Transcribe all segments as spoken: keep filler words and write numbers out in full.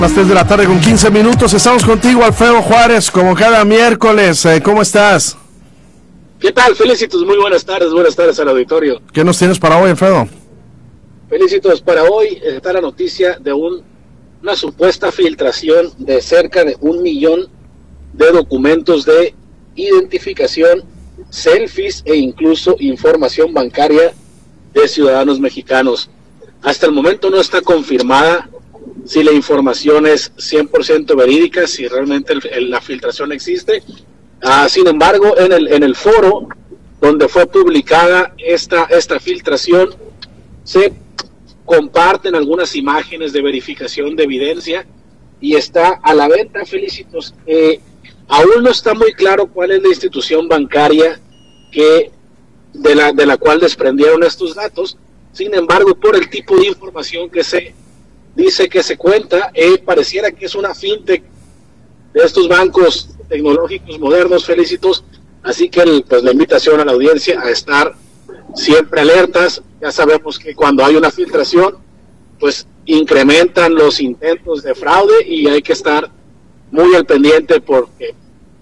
Las tres de la tarde con quince minutos, estamos contigo, Alfredo Juárez, como cada miércoles. Eh, ¿Cómo estás? ¿Qué tal? Felicitos, muy buenas tardes, buenas tardes al auditorio. ¿Qué nos tienes para hoy, Alfredo? Felicitos, para hoy está la noticia de un, una supuesta filtración de cerca de un millón de documentos de identificación, selfies e incluso información bancaria de ciudadanos mexicanos. Hasta el momento no está confirmada si la información es cien por ciento verídica, si realmente el, el, la filtración existe. Ah, sin embargo, en el, en el foro donde fue publicada esta, esta filtración, se comparten algunas imágenes de verificación de evidencia y está a la venta. Felicitos. Eh, aún no está muy claro cuál es la institución bancaria que de la, de la cual desprendieron estos datos. Sin embargo, por el tipo de información que se dice que se cuenta, eh, pareciera que es una fintech de estos bancos tecnológicos modernos. Felicitos. Así que el, pues la invitación a la audiencia a estar siempre alertas. Ya sabemos que cuando hay una filtración, pues incrementan los intentos de fraude y hay que estar muy al pendiente, porque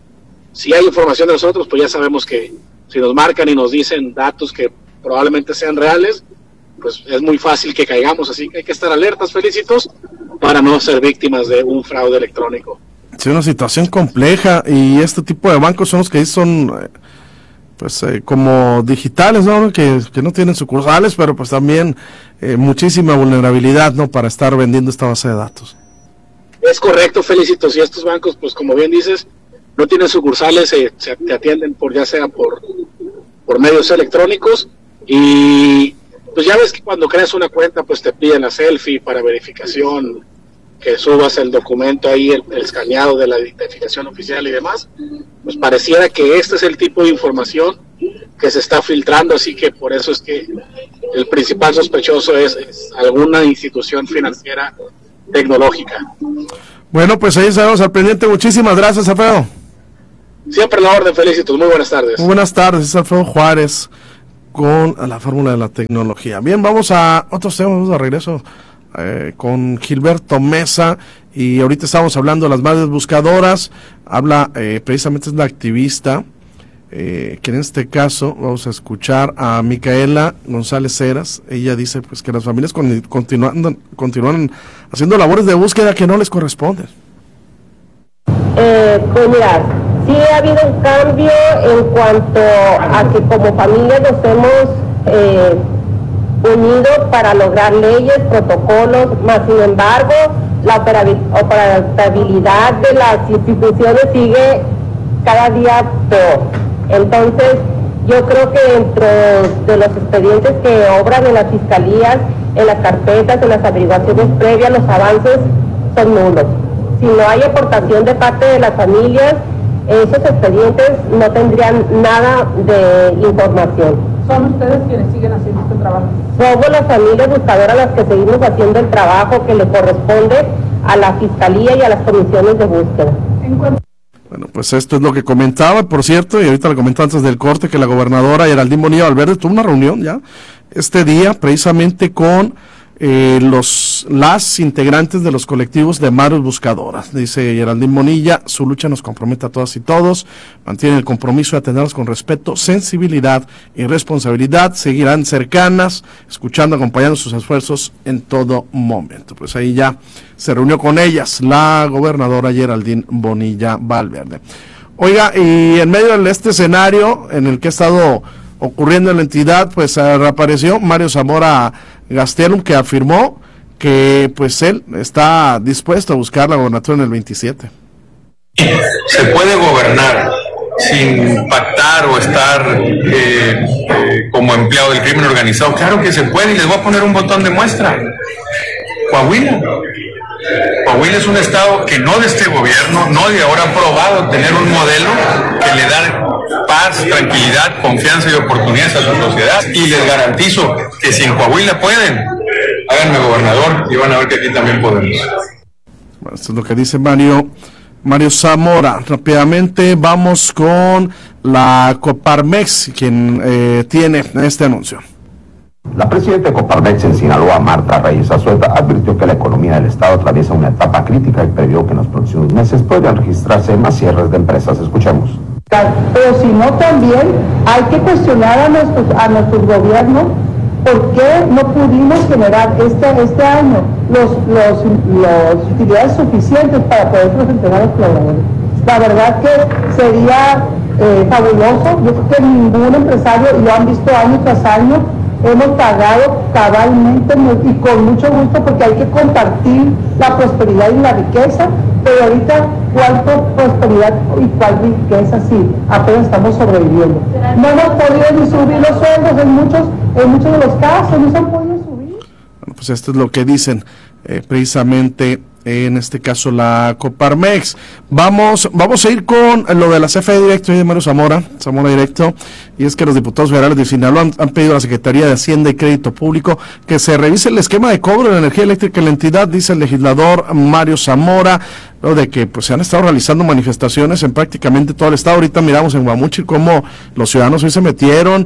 si hay información de nosotros, pues ya sabemos que si nos marcan y nos dicen datos que probablemente sean reales, pues es muy fácil que caigamos. Así que hay que estar alertas, Felicitos, para no ser víctimas de un fraude electrónico. Sí, una situación compleja, y este tipo de bancos son los que son eh, pues eh, como digitales, ¿no? Que, que no tienen sucursales, pero pues también eh, muchísima vulnerabilidad, ¿no? Para estar vendiendo esta base de datos. Es correcto, Felicitos, y estos bancos, pues como bien dices, no tienen sucursales, eh, se te atienden por ya sea por, por medios electrónicos, y pues ya ves que cuando creas una cuenta, pues te piden la selfie para verificación, que subas el documento ahí, el, el escaneado de la identificación oficial y demás. Pues pareciera que este es el tipo de información que se está filtrando, así que por eso es que el principal sospechoso es, es alguna institución financiera tecnológica. Bueno, pues ahí estamos al pendiente. Muchísimas gracias, Alfredo. Siempre la orden, Felicitos. Muy buenas tardes. Muy buenas tardes, es Alfredo Juárez con la fórmula de la tecnología. Bien, vamos a otros temas, vamos de regreso eh, con Gilberto Mesa, y ahorita estamos hablando de las madres buscadoras. Habla eh, precisamente es la activista, eh, que en este caso vamos a escuchar a Micaela González Heras. Ella dice pues que las familias con, continúan, continúan haciendo labores de búsqueda que no les corresponden. Eh, pues mira, sí ha habido un cambio en cuanto a que como familia nos hemos eh, unido para lograr leyes, protocolos, más sin embargo la operabilidad de las instituciones sigue cada día peor. Entonces yo creo que dentro de los expedientes que obran en las fiscalías, en las carpetas, en las averiguaciones previas, los avances son nulos. Si no hay aportación de parte de las familias, esos expedientes no tendrían nada de información. ¿Son ustedes quienes siguen haciendo este trabajo? Somos las familias buscadoras las que seguimos haciendo el trabajo que le corresponde a la Fiscalía y a las comisiones de búsqueda. Bueno, pues esto es lo que comentaba, por cierto, y ahorita le comentó antes del corte, que la gobernadora Geraldine Bonilla Valverde tuvo una reunión ya este día precisamente con Eh, los las integrantes de los colectivos de madres buscadoras. Dice Geraldine Bonilla, su lucha nos compromete a todas y todos, mantienen el compromiso de atenderlas con respeto, sensibilidad y responsabilidad, seguirán cercanas, escuchando, acompañando sus esfuerzos en todo momento. Pues ahí ya se reunió con ellas la gobernadora Geraldine Bonilla Valverde. Oiga, y en medio de este escenario en el que ha estado ocurriendo en la entidad, pues reapareció Mario Zamora Gastelum, que afirmó que pues él está dispuesto a buscar la gobernatura en el veintisiete. Se puede gobernar sin pactar o estar eh, eh, como empleado del crimen organizado. Claro que se puede, y les voy a poner un botón de muestra. Coahuila. Coahuila es un estado que no de este gobierno, no de ahora, ha probado tener un modelo que le da paz, tranquilidad, confianza y oportunidades a su sociedad, y les garantizo que si en Coahuila pueden, háganme gobernador y van a ver que aquí también podemos. Bueno, esto es lo que dice Mario Mario Zamora. Rápidamente vamos con la Coparmex, quien eh, tiene este anuncio. La presidenta de Coparmex en Sinaloa, Marta Reyes Azueta, advirtió que la economía del estado atraviesa una etapa crítica y previó que en los próximos meses podrían registrarse más cierres de empresas. Escuchemos. Pero si no, también hay que cuestionar a nuestros, a nuestros gobiernos por qué no pudimos generar este, este año los, los, los utilidades suficientes para poder presentar a los colaboradores. La verdad que sería eh, fabuloso. Yo creo que ningún empresario, y lo han visto año tras año, hemos pagado cabalmente y con mucho gusto, porque hay que compartir la prosperidad y la riqueza, pero ahorita cuál prosperidad y cuál riqueza si apenas estamos sobreviviendo. No hemos podido ni subir los sueldos en muchos, en muchos de los casos, no se han podido subir. Bueno, pues esto es lo que dicen eh, precisamente en este caso la Coparmex. Vamos, vamos a ir con lo de la C F E Directo y de Mario Zamora, Zamora Directo, y es que los diputados federales de Sinaloa han, han pedido a la Secretaría de Hacienda y Crédito Público que se revise el esquema de cobro de energía eléctrica en la entidad, dice el legislador Mario Zamora, lo de que pues se han estado realizando manifestaciones en prácticamente todo el estado. Ahorita miramos en Guamuchil cómo los ciudadanos hoy se metieron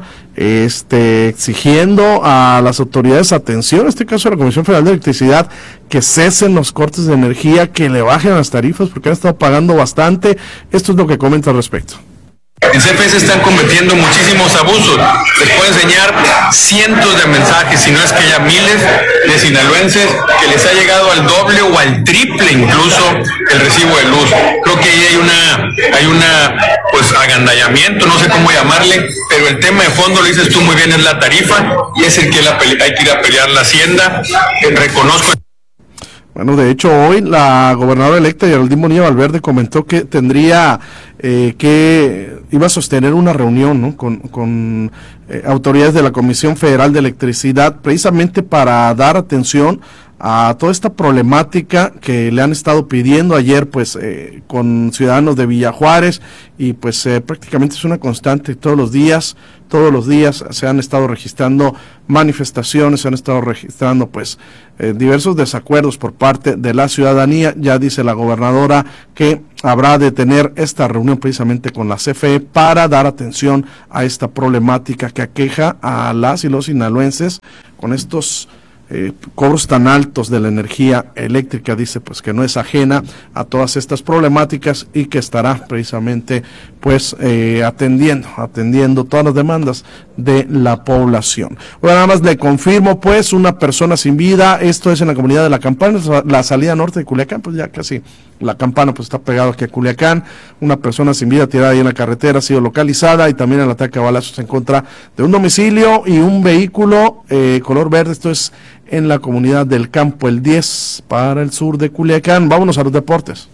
este exigiendo a las autoridades atención, en este caso a la Comisión Federal de Electricidad, que cesen los cortes de energía, que le bajen las tarifas porque han estado pagando bastante. Esto es lo que comenta al respecto. En C F E se están cometiendo muchísimos abusos. Les puedo enseñar cientos de mensajes, si no es que ya miles de sinaloenses que les ha llegado al doble o al triple incluso el recibo de luz. Creo que ahí hay una, hay una pues agandallamiento, no sé cómo llamarle, pero el tema de fondo, lo dices tú muy bien, es la tarifa y es el que la pele- hay que ir a pelear la Hacienda. Eh, reconozco. Bueno, de hecho, hoy la gobernadora electa, Geraldine Bonilla Valverde, comentó que tendría eh, que, iba a sostener una reunión, ¿no?, con, con eh, autoridades de la Comisión Federal de Electricidad, precisamente para dar atención a toda esta problemática que le han estado pidiendo ayer, pues, eh, con ciudadanos de Villa Juárez, y pues eh, prácticamente es una constante todos los días, todos los días se han estado registrando manifestaciones, se han estado registrando, pues, eh, diversos desacuerdos por parte de la ciudadanía. Ya dice la gobernadora que habrá de tener esta reunión precisamente con la C F E para dar atención a esta problemática que aqueja a las y los sinaloenses con estos Eh, cobros tan altos de la energía eléctrica. Dice pues que no es ajena a todas estas problemáticas y que estará precisamente pues eh, atendiendo, atendiendo todas las demandas de la población. Bueno, nada más le confirmo pues una persona sin vida, esto es en la comunidad de La Campana, la salida norte de Culiacán, pues ya casi La Campana pues está pegado aquí a Culiacán, una persona sin vida tirada ahí en la carretera ha sido localizada, y también el ataque a balazos en contra de un domicilio y un vehículo eh, color verde. Esto es en la comunidad del Campo El diez para el sur de Culiacán. Vámonos a los deportes.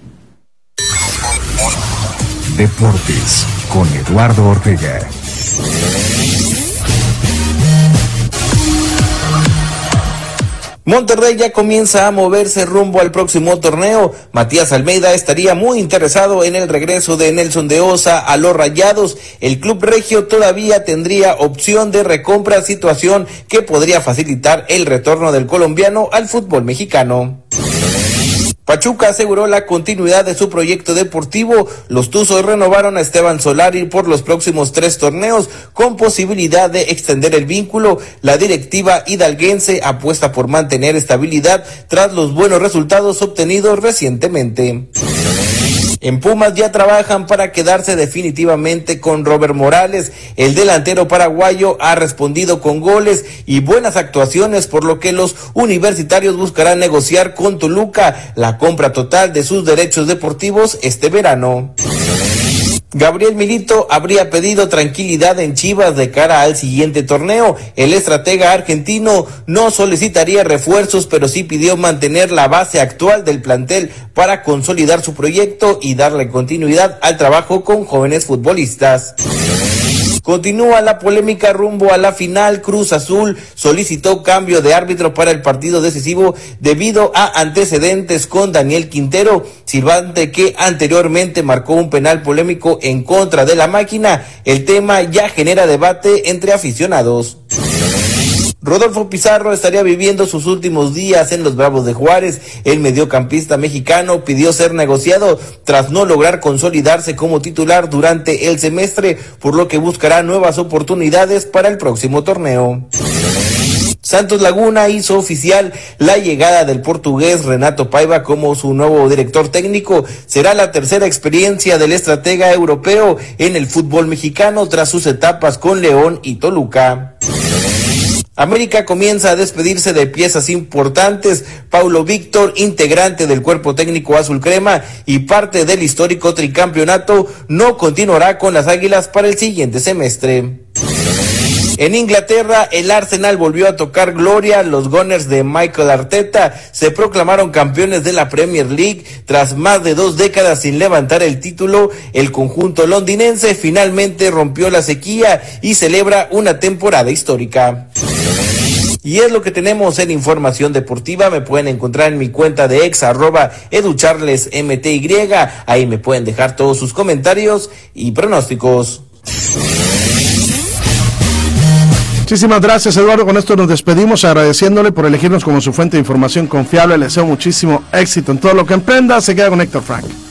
Deportes con Eduardo Ortega. Monterrey ya comienza a moverse rumbo al próximo torneo. Matías Almeida estaría muy interesado en el regreso de Nelson de Osa a los Rayados. El club regio todavía tendría opción de recompra, situación que podría facilitar el retorno del colombiano al fútbol mexicano. Pachuca aseguró la continuidad de su proyecto deportivo. Los Tuzos renovaron a Esteban Solari por los próximos tres torneos, con posibilidad de extender el vínculo. La directiva hidalguense apuesta por mantener estabilidad tras los buenos resultados obtenidos recientemente. En Pumas ya trabajan para quedarse definitivamente con Robert Morales. El delantero paraguayo ha respondido con goles y buenas actuaciones, por lo que los universitarios buscarán negociar con Toluca la compra total de sus derechos deportivos este verano. Gabriel Milito habría pedido tranquilidad en Chivas de cara al siguiente torneo. El estratega argentino no solicitaría refuerzos, pero sí pidió mantener la base actual del plantel para consolidar su proyecto y darle continuidad al trabajo con jóvenes futbolistas. Continúa la polémica rumbo a la final. Cruz Azul solicitó cambio de árbitro para el partido decisivo debido a antecedentes con Daniel Quintero, silbante que anteriormente marcó un penal polémico en contra de la máquina. El tema ya genera debate entre aficionados. Rodolfo Pizarro estaría viviendo sus últimos días en los Bravos de Juárez. El mediocampista mexicano pidió ser negociado tras no lograr consolidarse como titular durante el semestre, por lo que buscará nuevas oportunidades para el próximo torneo. Santos Laguna hizo oficial la llegada del portugués Renato Paiva como su nuevo director técnico. Será la tercera experiencia del estratega europeo en el fútbol mexicano tras sus etapas con León y Toluca. América comienza a despedirse de piezas importantes. Paulo Víctor, integrante del cuerpo técnico azul crema y parte del histórico tricampeonato, no continuará con las Águilas para el siguiente semestre. En Inglaterra, el Arsenal volvió a tocar gloria. Los Gunners de Mikel Arteta se proclamaron campeones de la Premier League tras más de dos décadas sin levantar el título. El conjunto londinense finalmente rompió la sequía y celebra una temporada histórica. Y es lo que tenemos en información deportiva. Me pueden encontrar en mi cuenta de ex, arroba educharlesmty. Ahí me pueden dejar todos sus comentarios y pronósticos. Muchísimas gracias, Eduardo. Con esto nos despedimos agradeciéndole por elegirnos como su fuente de información confiable. Le deseo muchísimo éxito en todo lo que emprenda. Se queda con Héctor Frank.